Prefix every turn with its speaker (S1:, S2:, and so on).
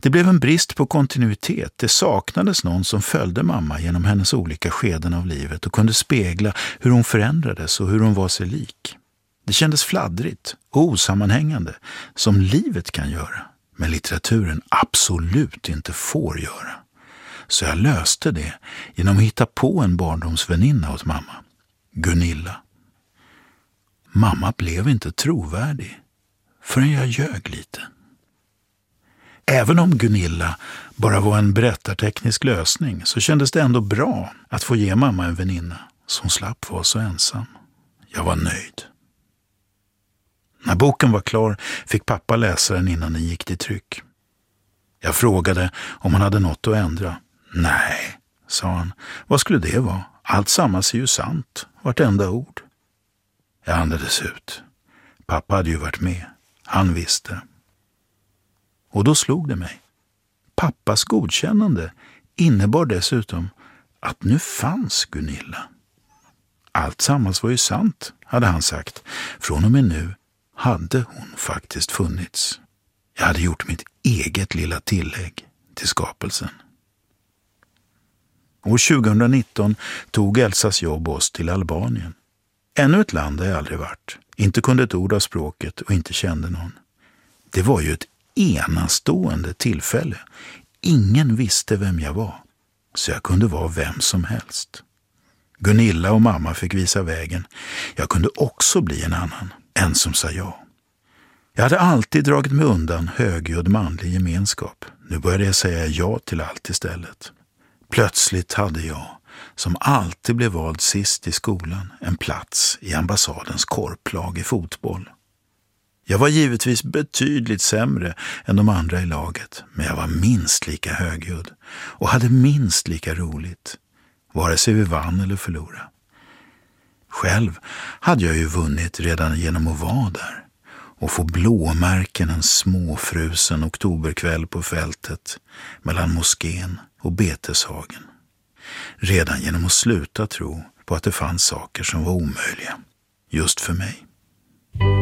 S1: Det blev en brist på kontinuitet. Det saknades någon som följde mamma genom hennes olika skeden av livet och kunde spegla hur hon förändrades och hur hon var sig lik. Det kändes fladdrigt och osammanhängande, som livet kan göra, men litteraturen absolut inte får göra. Så jag löste det genom att hitta på en barndomsväninna åt mamma, Gunilla. Mamma blev inte trovärdig förrän jag ljög lite. Även om Gunilla bara var en berättarteknisk lösning så kändes det ändå bra att få ge mamma en väninna som slapp vara så ensam. Jag var nöjd. När boken var klar fick pappa läsa den innan den gick till tryck. Jag frågade om han hade något att ändra. Nej, sa han. Vad skulle det vara? Allt samma är ju sant, vartenda ord. Jag andades ut. Pappa hade ju varit med. Han visste. Och då slog det mig. Pappas godkännande innebar dessutom att nu fanns Gunilla. Allt sammans var ju sant, hade han sagt. Från och med nu hade hon faktiskt funnits. Jag hade gjort mitt eget lilla tillägg till skapelsen. År 2019 tog Elsas jobb oss till Albanien. Ännu ett land där jag aldrig varit. Inte kunde ett ord av språket och inte kände någon. Det var ju ett enastående tillfälle. Ingen visste vem jag var, så jag kunde vara vem som helst. Gunilla och mamma fick visa vägen. Jag kunde också bli en annan, en som sa ja. Jag hade alltid dragit mig undan högljudd manlig gemenskap. Nu började jag säga ja till allt istället. Plötsligt hade jag, som alltid blev vald sist i skolan, en plats i ambassadens korplag i fotboll. Jag var givetvis betydligt sämre än de andra i laget, men jag var minst lika högljudd och hade minst lika roligt, vare sig vi vann eller förlorade. Själv hade jag ju vunnit redan genom att vara där och få blåmärken en småfrusen oktoberkväll på fältet mellan moskén och beteshagen. Redan genom att sluta tro på att det fanns saker som var omöjliga just för mig.